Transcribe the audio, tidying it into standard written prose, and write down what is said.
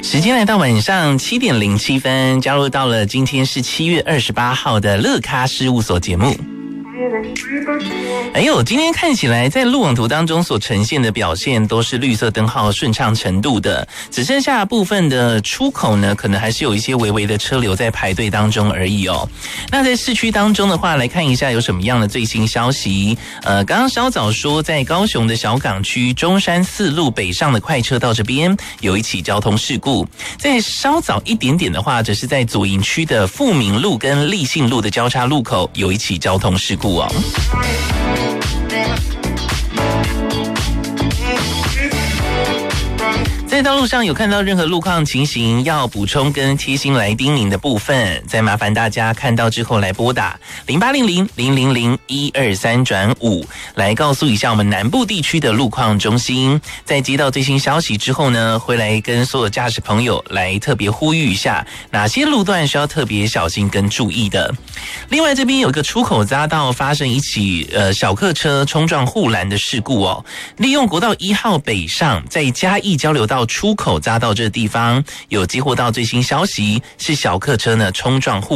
时间来到晚上7点07分，加入到了今天是7月28号的乐咖事务所节目。哎呦，今天看起来在路网图当中所呈现的表现都是绿色灯号顺畅程度的，只剩下部分的出口呢，可能还是有一些微微的车流在排队当中而已哦。那在市区当中的话，来看一下有什么样的最新消息。刚刚稍早说，在高雄的小港区中山4路北上的快车道这边有一起交通事故，在稍早一点点的话，则是在左营区的富民路跟立信路的交叉路口有一起交通事故哦。在道路上有看到任何路况情形要补充跟贴心来叮咛的部分，再麻烦大家看到之后来拨打0800-000-123-5来告诉一下我们南部地区的路况中心。在接到最新消息之后呢，会来跟所有驾驶朋友来特别呼吁一下哪些路段需要特别小心跟注意的。另外这边有一个出口匝道发生一起小客车冲撞护栏的事故哦，利用国道1号北上，在嘉义交流道出口匝道这个地方有接获到最新消息，是小客车呢冲撞护